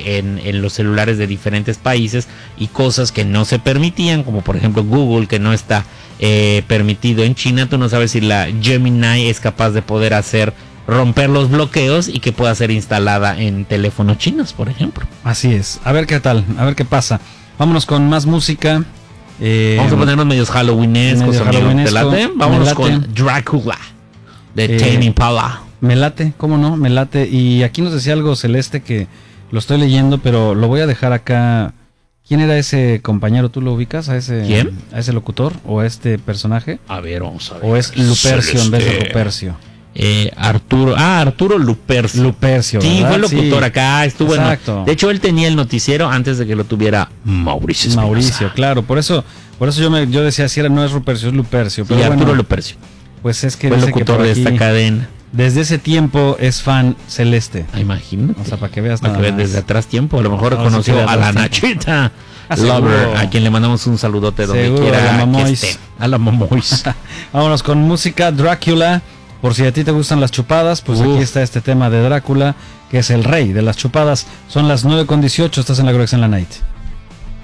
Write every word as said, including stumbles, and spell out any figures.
eh, en, en los celulares de diferentes países y cosas que no se permitían, como por ejemplo Google, que no está eh, permitido en China. Tú no sabes si la Gemini es capaz de poder hacer romper los bloqueos y que pueda ser instalada en teléfonos chinos, por ejemplo. Así es. A ver qué tal, a ver qué pasa. Vámonos con más música. Eh, Vamos a ponernos medios halloweenescos. Medio halloweenesco. ¿Te late? Vámonos late. con Drácula de Eh, Tame Impala. Me late, ¿cómo no? Me late. Y aquí nos decía algo Celeste que lo estoy leyendo, pero lo voy a dejar acá. ¿Quién era ese compañero? ¿Tú lo ubicas? ¿A ese, ¿Quién? ¿A ese locutor o a este personaje? A ver, vamos a ver. ¿O es Lupercio en vez de Celeste. Rupercio? Eh, Arturo, ah, Arturo Lupercio. Lupercio, Sí, ¿verdad? fue locutor Sí. acá, estuvo en- Exacto. De hecho, él tenía el noticiero antes de que lo tuviera Mauricio Espinosa. Mauricio, claro. Por eso, por eso yo me, yo decía si era no es Rupercio, es Lupercio. Sí, Pero Arturo bueno, Lupercio. pues es que Fue dice que locutor por de aquí, esta cadena. desde ese tiempo es fan Celeste. Ah, imagínate. O sea, para que veas Para nada que veas más. desde atrás tiempo. A lo mejor No, conoció sí que de a la atrás tiempo. Nachita Ah, seguro. Lover, a quien le mandamos un saludote donde Seguro, quiera a la que Momois. esté. A la Momois. Vámonos con música Drácula. Por si a ti te gustan las chupadas, pues Uf. aquí está este tema de Drácula, que es el rey de las chupadas. Son las nueve con dieciocho, estás en la Grox en la Night.